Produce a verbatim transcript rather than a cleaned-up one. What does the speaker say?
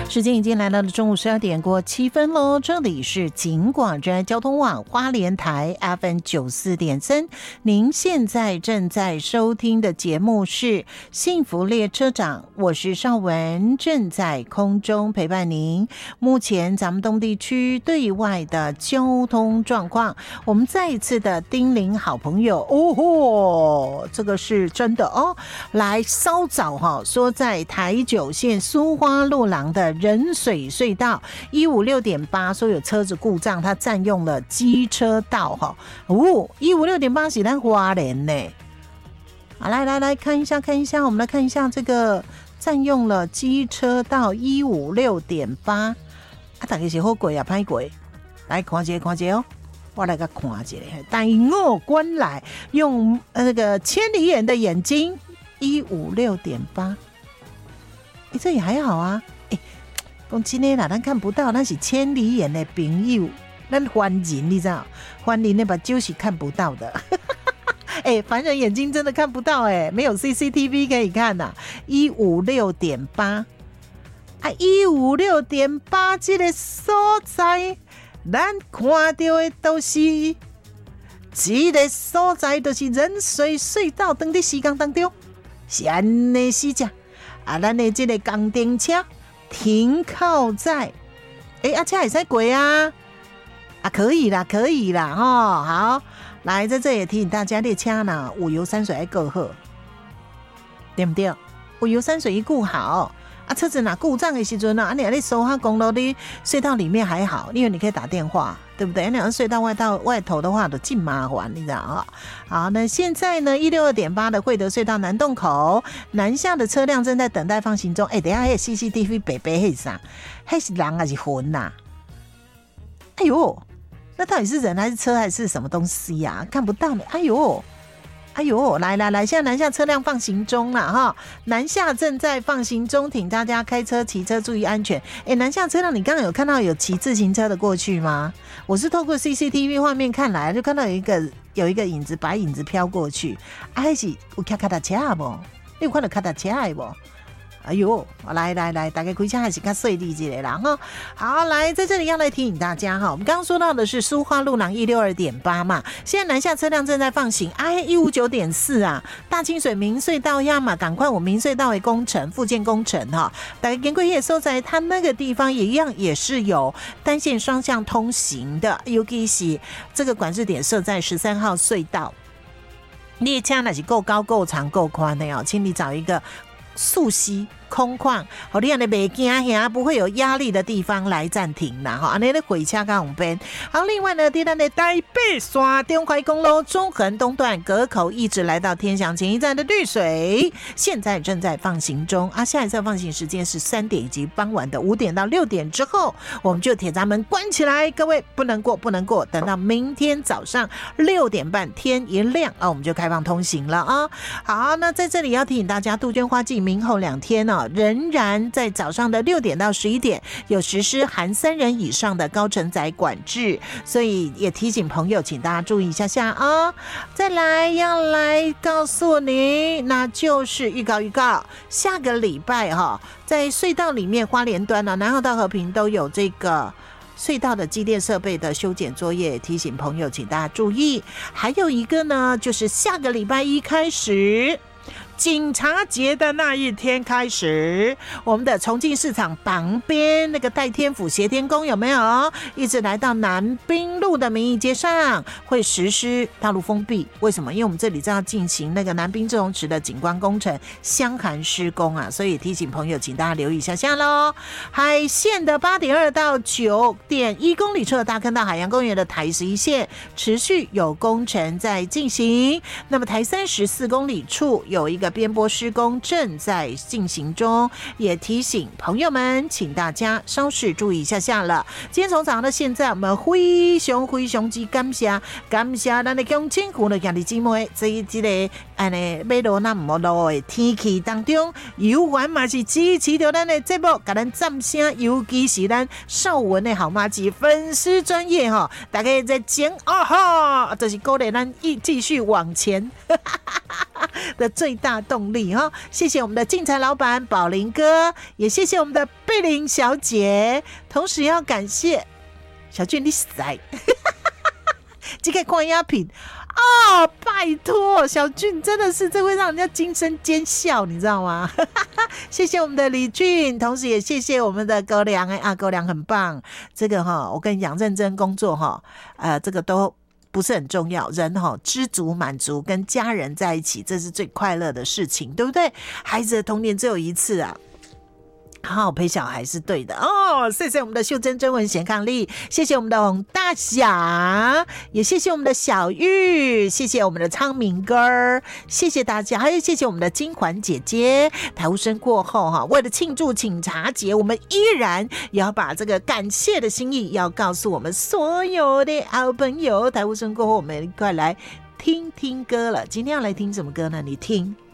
时间已经来到了中午十二点过七分喽，这里是警广专交通网花莲台 F M 九四点三，您现在正在收听的节目是幸福列车长，我是邵文，正在空中陪伴您。目前咱们东地区对外的交通状况，我们再一次的叮咛好朋友哦吼，这个是真的哦。来稍早哈，说在台九线苏花路廊的人水隧道一五六点八，说有车子故障，它占用了机车道哈。哦，一五六点八是咱花莲呢。好，来来来看一下看一下，我们来看一下这个占用了机车道一五六点八啊，大家是好过啊，歹过？来看一下看一下哦。我来个看一下，带我观来，用那个千里眼的眼睛，一五六点八，哎，这也还好啊。哎，讲真的啦，咱看不到，那是千里眼的朋友，咱凡人你知道，凡人那把就是看不到的。哎，凡人眼睛真的看不到哎，没有 C C T V 可以看呐、啊。一五六点八，啊，一五六点八这个所在。咱看到的都是这个所在，都是人水隧道等的时间当中，是安尼是这啊，咱的这个工程车停靠在，哎、欸，啊，车也使过啊，啊，可以啦，可以啦，哈，好，来，在这也提醒大家，列车呢，五油三水要顾好，对不对？五油三水一顾好。啊，车子哪故障的时阵呢？啊，你在收哈公路的隧道里面还好，因为你可以打电话，对不对？你要隧道外到外头的话，都尽麻烦，你知道啊？好，那现在呢，一六二点八的惠德隧道南洞口南下的车辆正在等待放行中。哎、欸，等一下，那 C C T V 北北黑啥？黑是人还是魂呐、啊？哎呦，那到底是人还是车还是什么东西呀、啊？看不到呢。哎呦。哎呦，来来来，现在南下车辆放行中了哈，南下正在放行中，请大家开车骑车注意安全。哎，南下车辆，你刚刚有看到有骑自行车的过去吗？我是透过 C C T V 画面看来，就看到有一个有一个影子，白影子飘过去，啊，还是有骑脚踏车不？你有看到脚踏车的不？哎呦，来来来，大概开车还是较顺利一点啦哈。好，来在这里要来提醒大家哈，我们刚刚说到的是苏花路廊一六二点八嘛，现在南下车辆正在放行，哎，一五九点四啊，大清水明隧道呀嘛，赶快我明隧道为工程复建工程哈，大概经过也收在它那个地方也一样，也是有单线双向通行的，尤其是这个管制点设在十三号隧道，列车那是够高够长够宽的哦，请你找一个溯溪空旷，好，你让你别惊吓，不会有压力的地方来暂停啦，哈，安尼咧回车到红边。好，另外呢，在咱的台北线中快公路中横东段隔口一直来到天祥前一站的绿水，现在正在放行中啊。下一次放行时间是三点以及傍晚的五点到六点之后，我们就铁闸门关起来，各位不能过，不能过，等到明天早上六点半天一亮啊，我们就开放通行了啊。好，那在这里要提醒大家，杜鹃花季明后两天呢、啊。仍然在早上的六点到十一点有实施含三人以上的高承载管制，所以也提醒朋友，请大家注意一下下啊。再来要来告诉你，那就是预告预告，下个礼拜哈、哦，在隧道里面花莲端呢、啊，南澳到和平都有这个隧道的机电设备的修剪作业，提醒朋友，请大家注意。还有一个呢，就是下个礼拜一开始。警察节的那一天开始，我们的重庆市场旁边那个代天府协天宫有没有？一直来到南滨路的民意街上，会实施道路封闭。为什么？因为我们这里正要进行那个南滨志洪池的景观工程箱涵施工啊，所以提醒朋友，请大家留意一下下喽。海线的八点二到九点一公里处的大坑道海洋公园的台十一线持续有工程在进行，那么台三十四公里处有一个边坡施工正在进行中，也提醒朋友们，请大家稍事注意一下下了。今天从早上到现在，我们非常非常之感谢，感谢咱的乡亲湖的兄弟姊妹，在这个安尼马路那么落的天气当中，有缘嘛是支持着咱的节目，给咱赞声，尤其是咱邵文的好妈吉粉丝专业哈，大家在讲啊哈，就是鼓励咱一继续往前。 的最大动力哈。谢谢我们的进财老板宝林哥，也谢谢我们的贝玲小姐，同时要感谢小俊你塞，这个关押品哦，拜托小俊真的是这会让人家惊声尖笑，你知道吗？谢谢我们的李俊，同时也谢谢我们的高粱啊，高粱很棒。这个哈，我跟你讲，认真工作哈，呃，这个都不是很重要，人哈知足满足，跟家人在一起，这是最快乐的事情，对不对？孩子的童年只有一次啊。好好陪小孩是对的哦，谢谢我们的秀珍真文贤抗力，谢谢我们的洪大侠，也谢谢我们的小玉，谢谢我们的昌明哥儿，谢谢大家，还有谢谢我们的金环姐姐。台务生过后哈，为了庆祝警察节，我们依然也要把这个感谢的心意要告诉我们所有的好朋友。台务生过后，我们一块来听听歌了。今天要来听什么歌呢？你听。